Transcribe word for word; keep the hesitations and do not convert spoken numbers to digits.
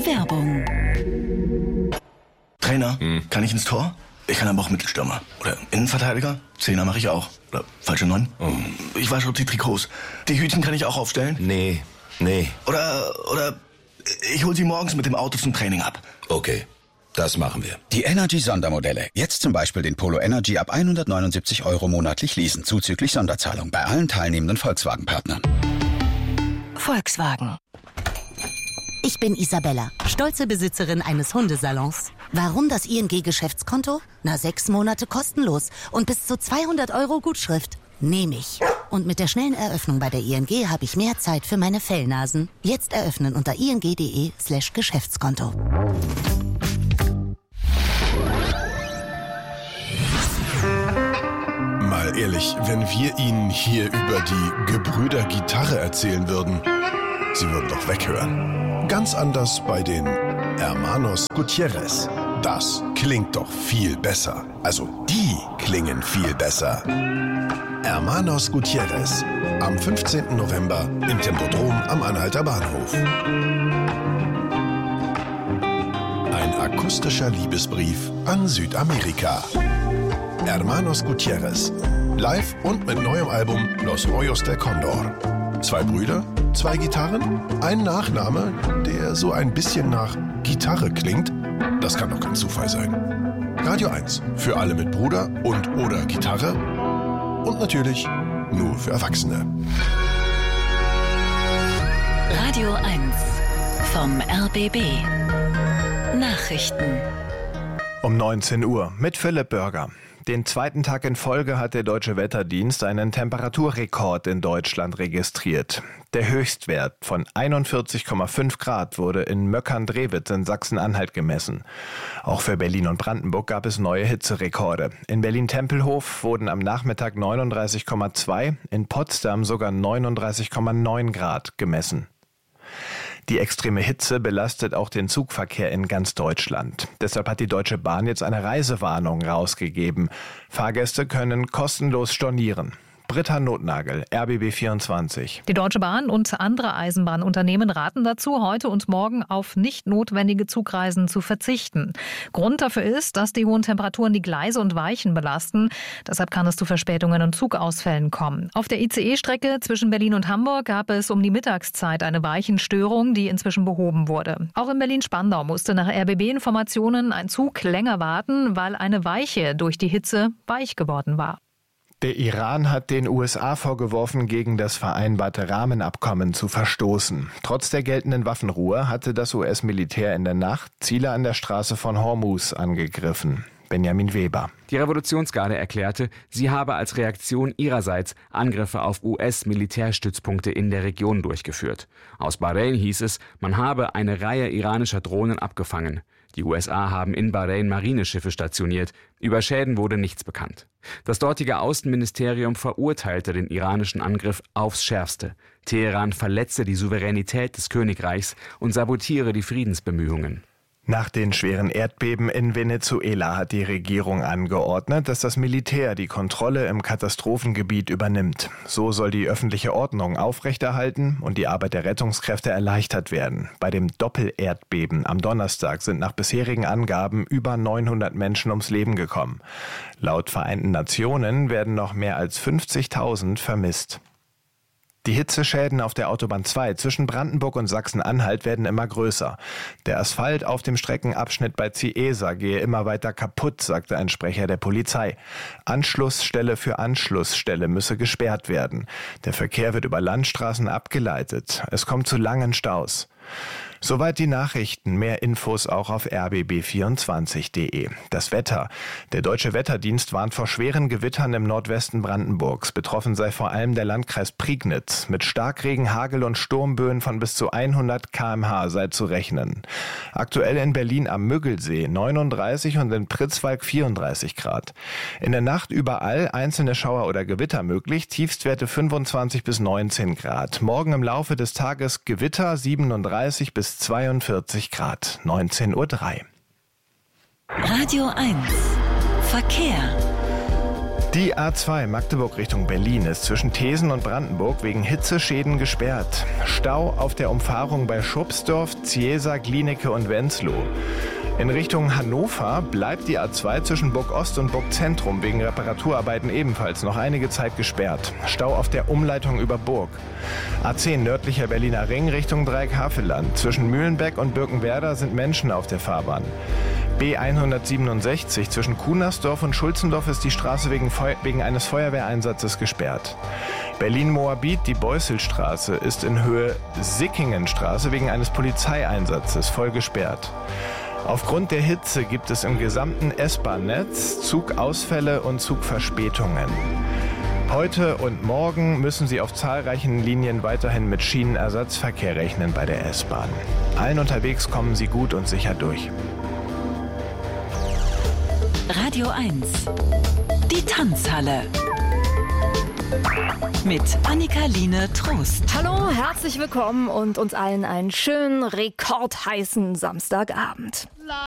Werbung. Trainer, hm. kann ich ins Tor? Ich kann aber auch Mittelstürmer. Oder Innenverteidiger? Zehner mache ich auch. Oder falsche Neun? Oh. Ich wasche die Trikots. Die Hütchen kann ich auch aufstellen? Nee, nee. Oder, oder ich hol sie morgens mit dem Auto zum Training ab. Okay, das machen wir. Die Energy-Sondermodelle. Jetzt zum Beispiel den Polo Energy ab hundertneunundsiebzig Euro monatlich leasen, zuzüglich Sonderzahlung bei allen teilnehmenden Volkswagen-Partnern. Volkswagen. Ich bin Isabella, stolze Besitzerin eines Hundesalons. Warum das I N G-Geschäftskonto? Na, sechs Monate kostenlos und bis zu zweihundert Euro Gutschrift. Nehme ich. Und mit der schnellen Eröffnung bei der I N G habe ich mehr Zeit für meine Fellnasen. Jetzt eröffnen unter ing.de slash Geschäftskonto. Mal ehrlich, wenn wir Ihnen hier über die Gebrüder Gitarre erzählen würden, Sie würden doch weghören. Ganz anders bei den Hermanos Gutierrez. Das klingt doch viel besser. Also die klingen viel besser. Hermanos Gutierrez. Am fünfzehnten November im Tempodrom am Anhalter Bahnhof. Ein akustischer Liebesbrief an Südamerika. Hermanos Gutierrez. Live und mit neuem Album Los Rollos del Condor. Zwei Brüder, zwei Gitarren, ein Nachname, der so ein bisschen nach Gitarre klingt. Das kann doch kein Zufall sein. Radio eins, für alle mit Bruder und oder Gitarre. Und natürlich nur für Erwachsene. Radio eins vom R B B. Nachrichten. Um neunzehn Uhr mit Philipp Börger. Den zweiten Tag in Folge hat der Deutsche Wetterdienst einen Temperaturrekord in Deutschland registriert. Der Höchstwert von einundvierzig Komma fünf Grad wurde in Möckern-Drewitz in Sachsen-Anhalt gemessen. Auch für Berlin und Brandenburg gab es neue Hitzerekorde. In Berlin-Tempelhof wurden am Nachmittag neununddreißig Komma zwei, in Potsdam sogar neununddreißig Komma neun Grad gemessen. Die extreme Hitze belastet auch den Zugverkehr in ganz Deutschland. Deshalb hat die Deutsche Bahn jetzt eine Reisewarnung rausgegeben. Fahrgäste können kostenlos stornieren. Britta Notnagel, R B B vierundzwanzig. Die Deutsche Bahn und andere Eisenbahnunternehmen raten dazu, heute und morgen auf nicht notwendige Zugreisen zu verzichten. Grund dafür ist, dass die hohen Temperaturen die Gleise und Weichen belasten. Deshalb kann es zu Verspätungen und Zugausfällen kommen. Auf der I C E-Strecke zwischen Berlin und Hamburg gab es um die Mittagszeit eine Weichenstörung, die inzwischen behoben wurde. Auch in Berlin-Spandau musste nach R B B-Informationen ein Zug länger warten, weil eine Weiche durch die Hitze weich geworden war. Der Iran hat den U S A vorgeworfen, gegen das vereinbarte Rahmenabkommen zu verstoßen. Trotz der geltenden Waffenruhe hatte das U S-Militär in der Nacht Ziele an der Straße von Hormuz angegriffen. Benjamin Weber. Die Revolutionsgarde erklärte, sie habe als Reaktion ihrerseits Angriffe auf U S-Militärstützpunkte in der Region durchgeführt. Aus Bahrain hieß es, man habe eine Reihe iranischer Drohnen abgefangen. Die U S A haben in Bahrain Marineschiffe stationiert. Über Schäden wurde nichts bekannt. Das dortige Außenministerium verurteilte den iranischen Angriff aufs Schärfste. Teheran verletze die Souveränität des Königreichs und sabotiere die Friedensbemühungen. Nach den schweren Erdbeben in Venezuela hat die Regierung angeordnet, dass das Militär die Kontrolle im Katastrophengebiet übernimmt. So soll die öffentliche Ordnung aufrechterhalten und die Arbeit der Rettungskräfte erleichtert werden. Bei dem Doppel-Erdbeben am Donnerstag sind nach bisherigen Angaben über neunhundert Menschen ums Leben gekommen. Laut Vereinten Nationen werden noch mehr als fünfzigtausend vermisst. Die Hitzeschäden auf der Autobahn zwei zwischen Brandenburg und Sachsen-Anhalt werden immer größer. Der Asphalt auf dem Streckenabschnitt bei Ciesa gehe immer weiter kaputt, sagte ein Sprecher der Polizei. Anschlussstelle für Anschlussstelle müsse gesperrt werden. Der Verkehr wird über Landstraßen abgeleitet. Es kommt zu langen Staus. Soweit die Nachrichten. Mehr Infos auch auf r b b vierundzwanzig punkt de. Das Wetter. Der Deutsche Wetterdienst warnt vor schweren Gewittern im Nordwesten Brandenburgs. Betroffen sei vor allem der Landkreis Prignitz. Mit Starkregen, Hagel und Sturmböen von bis zu hundert Kilometer pro Stunde sei zu rechnen. Aktuell in Berlin am Müggelsee neununddreißig und in Pritzwalk vierunddreißig Grad. In der Nacht überall einzelne Schauer oder Gewitter möglich. Tiefstwerte fünfundzwanzig bis neunzehn Grad. Morgen im Laufe des Tages Gewitter siebenunddreißig bis zweiundvierzig Grad, neunzehn Uhr drei. Radio eins Verkehr. Die A zwei Magdeburg Richtung Berlin ist zwischen Thesen und Brandenburg wegen Hitzeschäden gesperrt. Stau auf der Umfahrung bei Schubsdorf, Ziesa, Glienicke und Wenzlow. In Richtung Hannover bleibt die A zwei zwischen Burg Ost und Burg Zentrum wegen Reparaturarbeiten ebenfalls noch einige Zeit gesperrt. Stau auf der Umleitung über Burg. A zehn nördlicher Berliner Ring Richtung Dreieck-Havelland. Zwischen Mühlenbeck und Birkenwerder sind Menschen auf der Fahrbahn. B hundertsiebenundsechzig zwischen Kunersdorf und Schulzendorf ist die Straße wegen, Feu- wegen eines Feuerwehreinsatzes gesperrt. Berlin-Moabit, die Beusselstraße, ist in Höhe Sickingenstraße wegen eines Polizeieinsatzes voll gesperrt. Aufgrund der Hitze gibt es im gesamten S-Bahn-Netz Zugausfälle und Zugverspätungen. Heute und morgen müssen Sie auf zahlreichen Linien weiterhin mit Schienenersatzverkehr rechnen bei der S-Bahn. Allen unterwegs kommen Sie gut und sicher durch. Radio eins. Die Tanzhalle. Mit Annika-Line Trost. Hallo, herzlich willkommen und uns allen einen schönen, rekordheißen Samstagabend.